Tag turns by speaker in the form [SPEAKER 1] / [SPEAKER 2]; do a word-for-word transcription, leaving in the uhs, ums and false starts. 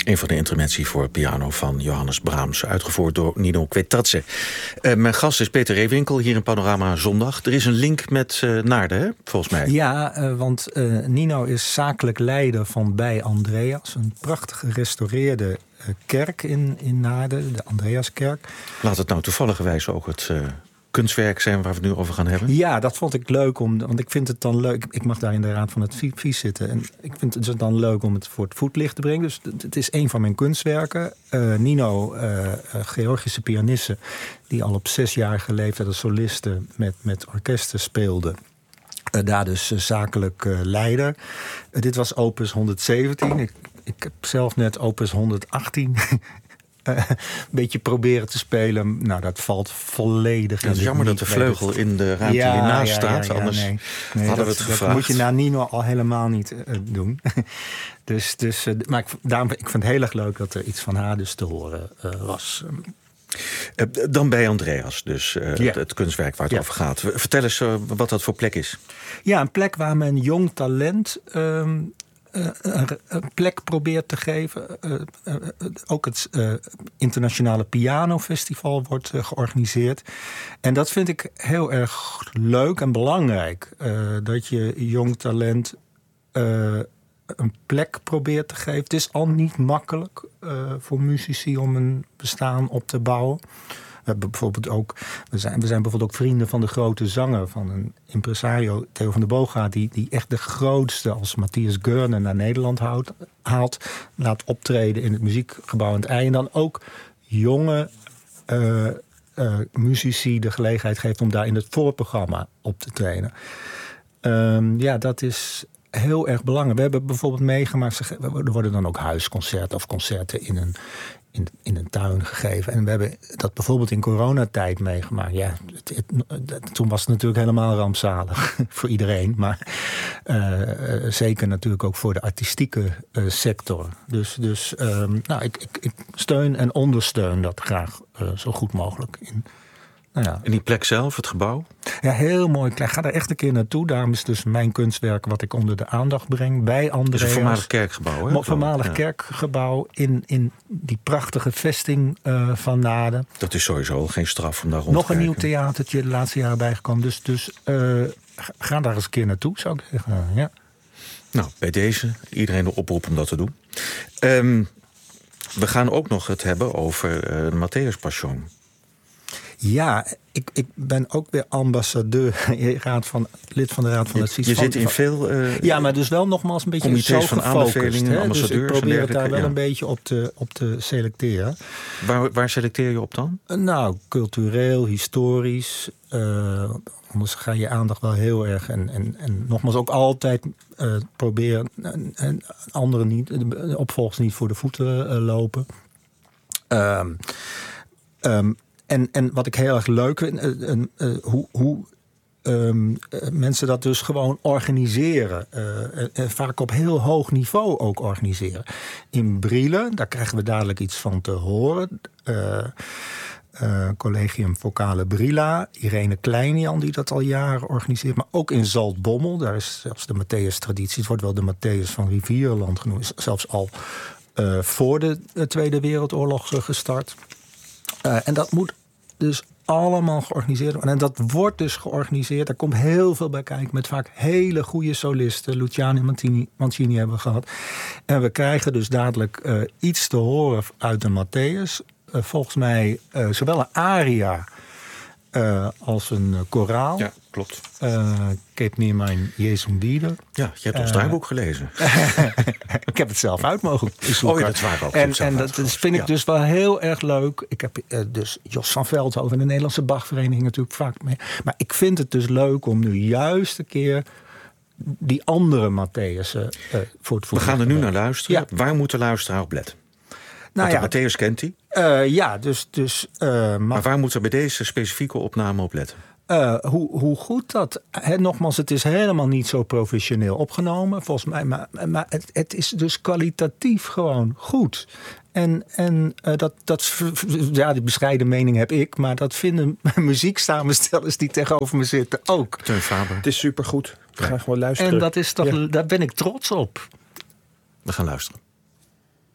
[SPEAKER 1] Een van de intermezzi voor piano van Johannes Brahms, uitgevoerd door Nino Quetazze. Uh, mijn gast is Peter Reewinkel, hier in Panorama Zondag. Er is een link met uh, Naarden, hè, volgens mij.
[SPEAKER 2] Ja, uh, want uh, Nino is zakelijk leider van Bij Andreas. Een prachtig gerestaureerde uh, kerk in, in Naarden, de Andreaskerk.
[SPEAKER 1] Laat het nou toevalligerwijs ook het Uh... kunstwerk zijn waar we het nu over gaan hebben?
[SPEAKER 2] Ja, dat vond ik leuk. Om, want ik vind het dan leuk. Ik mag daar in de raad van het advies zitten. En ik vind het dan leuk om het voor het voetlicht te brengen. Dus het is een van mijn kunstwerken. Uh, Nino, uh, Georgische pianiste, die al op zesjarige leeftijd als soliste met, met orkesten speelde. Uh, daar dus uh, zakelijk uh, leider. Uh, dit was opus honderdzeventien. Ik, ik heb zelf net opus honderdachttien Uh, een beetje proberen te spelen. Nou, dat valt volledig.
[SPEAKER 1] Ja, het is jammer dat de vleugel in de ruimte
[SPEAKER 2] ja,
[SPEAKER 1] hiernaast
[SPEAKER 2] ja,
[SPEAKER 1] staat.
[SPEAKER 2] Ja, ja,
[SPEAKER 1] Anders
[SPEAKER 2] nee. Nee,
[SPEAKER 1] hadden
[SPEAKER 2] dat,
[SPEAKER 1] we het gevraagd.
[SPEAKER 2] Dat moet je na Nino al helemaal niet uh, doen. dus, dus, uh, maar ik, daarom, ik vind het heel erg leuk dat er iets van haar dus te horen uh, was.
[SPEAKER 1] Uh, dan Bij Andreas, dus uh,
[SPEAKER 2] ja.
[SPEAKER 1] het, het kunstwerk waar het
[SPEAKER 2] ja.
[SPEAKER 1] over gaat. Vertel eens uh, wat dat voor plek is.
[SPEAKER 2] Ja, een plek waar men jong talent Um, Uh, een, een plek probeert te geven. Uh, uh, uh, ook het uh, internationale pianofestival wordt uh, georganiseerd. En dat vind ik heel erg leuk en belangrijk. Uh, dat je jong talent uh, een plek probeert te geven. Het is al niet makkelijk uh, voor muzici om een bestaan op te bouwen. We hebben bijvoorbeeld ook, we zijn, we zijn bijvoorbeeld ook vrienden van de grote zanger, van een impresario, Theo van der Boogaard, die, die echt de grootste als Matthias Görner naar Nederland houdt, haalt, laat optreden in het muziekgebouw aan het ei. En dan ook jonge uh, uh, muzici de gelegenheid geeft om daar in het voorprogramma op te treden. Um, ja, dat is heel erg belangrijk. We hebben bijvoorbeeld meegemaakt, er worden dan ook huisconcerten of concerten in een In, in een tuin gegeven. En we hebben dat bijvoorbeeld in coronatijd meegemaakt. Ja, het, het, het, toen was het natuurlijk helemaal rampzalig voor iedereen. Maar uh, uh, zeker natuurlijk ook voor de artistieke uh, sector. Dus, dus um, nou, ik, ik, ik steun en ondersteun dat graag uh, zo goed mogelijk. In, nou ja.
[SPEAKER 1] En die plek zelf, het gebouw?
[SPEAKER 2] Ja, heel mooi. Ik ga daar echt een keer naartoe. Daarom is dus mijn kunstwerk wat ik onder de aandacht breng. Bij Andreas.
[SPEAKER 1] Het is een voormalig kerkgebouw, hè?
[SPEAKER 2] Een voormalig ja. kerkgebouw in, in die prachtige vesting uh, van Naarden.
[SPEAKER 1] Dat is sowieso geen straf om daar rond
[SPEAKER 2] Nog
[SPEAKER 1] te
[SPEAKER 2] een
[SPEAKER 1] kijken.
[SPEAKER 2] nieuw theatertje de laatste jaren bijgekomen. Dus, dus uh, ga daar eens een keer naartoe, zou ik zeggen. Ja.
[SPEAKER 1] Nou, bij deze, iedereen de oproep om dat te doen. Um, we gaan ook nog het hebben over uh, de Matthäus Passion.
[SPEAKER 2] Ja, ik, ik ben ook weer ambassadeur, raad van, lid van de Raad van
[SPEAKER 1] je,
[SPEAKER 2] Advies.
[SPEAKER 1] Je
[SPEAKER 2] van,
[SPEAKER 1] zit in veel uh,
[SPEAKER 2] ja, maar dus wel nogmaals een beetje
[SPEAKER 1] comité's
[SPEAKER 2] zo
[SPEAKER 1] van
[SPEAKER 2] gefocust,
[SPEAKER 1] aanbevelingen,
[SPEAKER 2] hè?
[SPEAKER 1] ambassadeurs.
[SPEAKER 2] Dus ik probeer het daar wel
[SPEAKER 1] ja.
[SPEAKER 2] een beetje op te, op te selecteren.
[SPEAKER 1] Waar, waar selecteer je op dan?
[SPEAKER 2] Nou, cultureel, historisch. Uh, anders ga je aandacht wel heel erg. En, en, en nogmaals ook altijd uh, proberen en, en anderen niet, de opvolgers niet voor de voeten uh, lopen. Um, um, En, en wat ik heel erg leuk vind, uh, uh, uh, hoe, hoe um, uh, mensen dat dus gewoon organiseren. Uh, uh, vaak op heel hoog niveau ook organiseren. In Brielen, daar krijgen we dadelijk iets van te horen. Uh, uh, Collegium Vocale Brilla, Irene Kleinian die dat al jaren organiseert. Maar ook in Zaltbommel, daar is zelfs de Matthäus-traditie. Het wordt wel de Matthäus van Rivierenland genoemd. Zelfs al uh, voor de Tweede Wereldoorlog uh, gestart. Uh, en dat moet dus allemaal georganiseerd worden. En dat wordt dus georganiseerd. Daar komt heel veel bij kijken. Met vaak hele goede solisten. Luciano Mancini, Mancini hebben we gehad. En we krijgen dus dadelijk uh, iets te horen uit de Matthäus. Uh, volgens mij uh, zowel een aria uh, als een uh, koraal.
[SPEAKER 1] Ja, klopt.
[SPEAKER 2] Uh, Keep near mijn Jesum Dieder.
[SPEAKER 1] Ja, je hebt ons
[SPEAKER 2] uh,
[SPEAKER 1] draaiboek gelezen.
[SPEAKER 2] Ik heb het zelf uit mogen zoeken.
[SPEAKER 1] Oh ja, dat is waar ook.
[SPEAKER 2] En, en dat is, vind ik
[SPEAKER 1] ja.
[SPEAKER 2] dus wel heel erg leuk. Ik heb uh, dus Jos van Veldhoven en de Nederlandse Bachvereniging natuurlijk vaak mee. Maar ik vind het dus leuk om nu juist een keer die andere Matthäus uh, voor het voeten.
[SPEAKER 1] We gaan er nu naar luisteren.
[SPEAKER 2] Ja.
[SPEAKER 1] Waar moet de luisteraar op letten?
[SPEAKER 2] Nou
[SPEAKER 1] Want
[SPEAKER 2] ja,
[SPEAKER 1] de Matthäus kent hij.
[SPEAKER 2] Uh, ja, dus... dus uh, maar,
[SPEAKER 1] maar waar moet er bij deze specifieke opname op letten?
[SPEAKER 2] Uh, hoe, hoe goed dat... He, nogmaals, het is helemaal niet zo professioneel opgenomen, volgens mij. Maar, maar het, het is dus kwalitatief gewoon goed. En, en uh, dat, dat... Ja, die bescheiden mening heb ik. Maar dat vinden muzieksamenstellers die tegenover me zitten ook.
[SPEAKER 1] Teun Faber.
[SPEAKER 3] Het is supergoed. We gaan gewoon luisteren.
[SPEAKER 2] En dat is toch,
[SPEAKER 3] ja.
[SPEAKER 2] daar ben ik trots op.
[SPEAKER 1] We gaan luisteren.